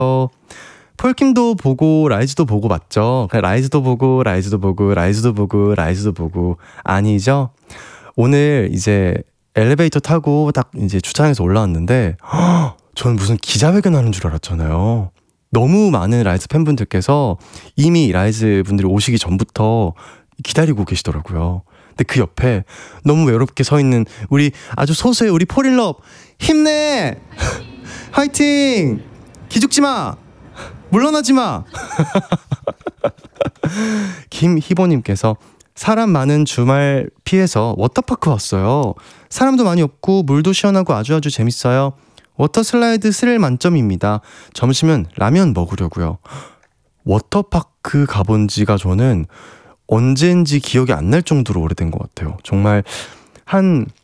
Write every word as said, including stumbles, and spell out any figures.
어, 폴킴도 보고 라이즈도 보고 맞죠? 라이즈도 보고 라이즈도 보고 라이즈도 보고 라이즈도 보고 아니죠? 오늘 이제 엘리베이터 타고 딱 이제 주차장에서 올라왔는데 허, 저는 무슨 기자회견 하는 줄 알았잖아요. 너무 많은 라이즈 팬분들께서 이미 라이즈 분들이 오시기 전부터 기다리고 계시더라고요. 근데 그 옆에 너무 외롭게 서 있는 우리 아주 소수의 우리 폴인럽 힘내! 화이팅! 기죽지 마! 물러나지 마! 김희보님께서 사람 많은 주말 피해서 워터파크 왔어요. 사람도 많이 없고 물도 시원하고 아주 아주 재밌어요. 워터 슬라이드 스릴 만점입니다. 점심은 라면 먹으려고요. 워터파크 가본 지가 저는 언제인지 기억이 안 날 정도로 오래된 것 같아요. 정말 한